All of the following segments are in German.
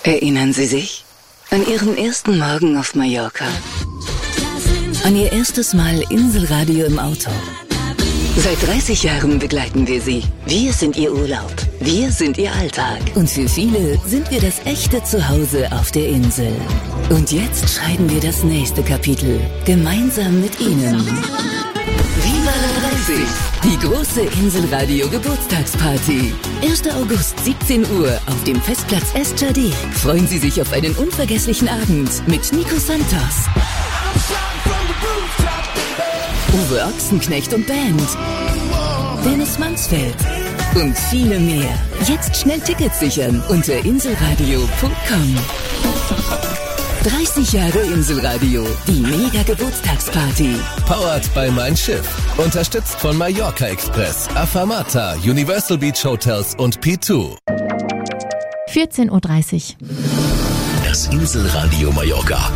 Erinnern Sie sich an Ihren ersten Morgen auf Mallorca? An Ihr erstes Mal Inselradio im Auto? Seit 30 Jahren begleiten wir Sie. Wir sind Ihr Urlaub. Wir sind Ihr Alltag. Und für viele sind wir das echte Zuhause auf der Insel. Und jetzt schreiben wir das nächste Kapitel. Gemeinsam mit Ihnen. Viva la 30! Die große Inselradio-Geburtstagsparty. 1. August, 17 Uhr auf dem Festplatz Estjardé. Freuen Sie sich auf einen unvergesslichen Abend mit Nico Santos, Uwe Ochsenknecht und Band, Dennis Mansfeld und viele mehr. Jetzt schnell Tickets sichern unter inselradio.com. 30 Jahre Inselradio, die Mega-Geburtstagsparty. Powered by Mein Schiff. Unterstützt von Mallorca Express, Afamata, Universal Beach Hotels und P2. 14.30 Uhr. Das Inselradio Mallorca.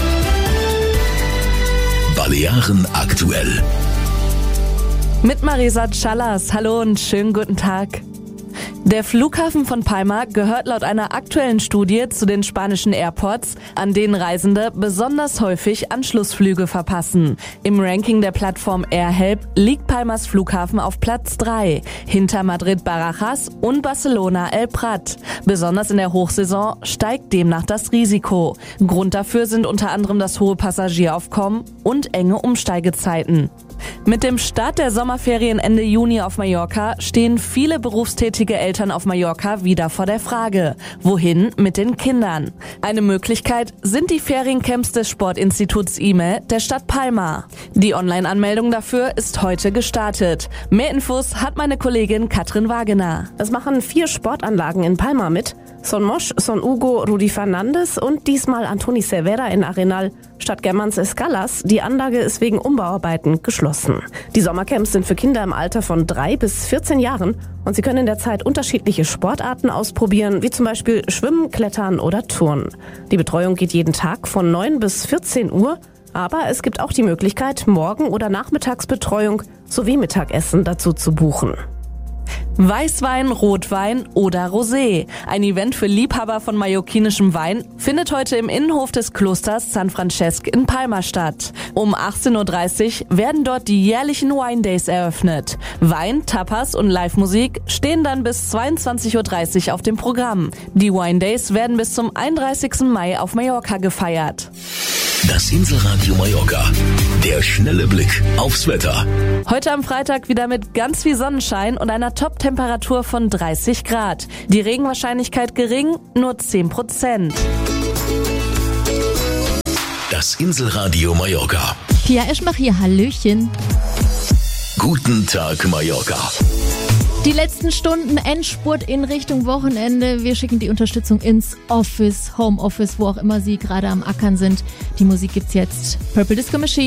Balearen aktuell. Mit Marisa Callas. Hallo und schönen guten Tag. Der Flughafen von Palma gehört laut einer aktuellen Studie zu den spanischen Airports, an denen Reisende besonders häufig Anschlussflüge verpassen. Im Ranking der Plattform AirHelp liegt Palmas Flughafen auf Platz 3, hinter Madrid Barajas und Barcelona El Prat. Besonders in der Hochsaison steigt demnach das Risiko. Grund dafür sind unter anderem das hohe Passagieraufkommen und enge Umsteigezeiten. Mit dem Start der Sommerferien Ende Juni auf Mallorca stehen viele berufstätige Eltern auf Mallorca wieder vor der Frage, wohin mit den Kindern? Eine Möglichkeit sind die Feriencamps des Sportinstituts IME der Stadt Palma. Die Online-Anmeldung dafür ist heute gestartet. Mehr Infos hat meine Kollegin Katrin Wagener. Es machen 4 Sportanlagen in Palma mit. Son Mosch, Son Hugo, Rudi Fernandes und diesmal Antoni Cervera in Arenal statt Germans Escalas. Die Anlage ist wegen Umbauarbeiten geschlossen. Die Sommercamps sind für Kinder im Alter von 3 bis 14 Jahren und sie können in der Zeit unterschiedliche Sportarten ausprobieren, wie zum Beispiel Schwimmen, Klettern oder Turnen. Die Betreuung geht jeden Tag von 9 bis 14 Uhr, aber es gibt auch die Möglichkeit, Morgen- oder Nachmittagsbetreuung sowie Mittagessen dazu zu buchen. Weißwein, Rotwein oder Rosé. Ein Event für Liebhaber von mallorquinischem Wein findet heute im Innenhof des Klosters San Francesc in Palma statt. Um 18.30 Uhr werden dort die jährlichen Wine Days eröffnet. Wein, Tapas und Live-Musik stehen dann bis 22.30 Uhr auf dem Programm. Die Wine Days werden bis zum 31. Mai auf Mallorca gefeiert. Das Inselradio Mallorca. Der schnelle Blick aufs Wetter. Heute am Freitag wieder mit ganz viel Sonnenschein und einer Top-Temperatur von 30 Grad. Die Regenwahrscheinlichkeit gering, nur 10%. Das Inselradio Mallorca. Pia Eschmach hier, Hallöchen. Guten Tag Mallorca. Die letzten Stunden, Endspurt in Richtung Wochenende. Wir schicken die Unterstützung ins Office, Homeoffice, wo auch immer Sie gerade am Ackern sind. Die Musik gibt's jetzt. Purple Disco Machine.